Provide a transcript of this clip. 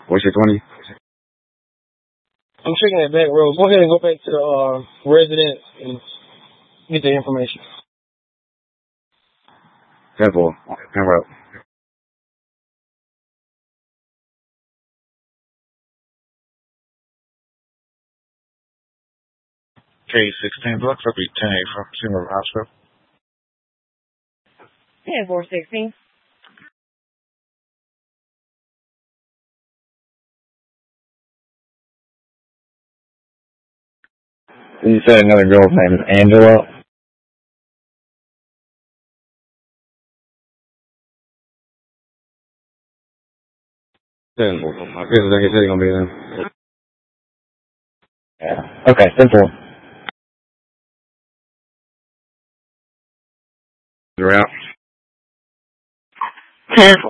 What's your 20? I'm checking that back road. Go ahead and go back to the residence and get the information. 10-4. 10 road. K16 blocks, that'll be 10-8 from Seymour Hospital. 10-4-16. You said another girl's name is Angela? I guess like you said, you're gonna be there. Yeah. Okay, 10-4. You're out. 10-4.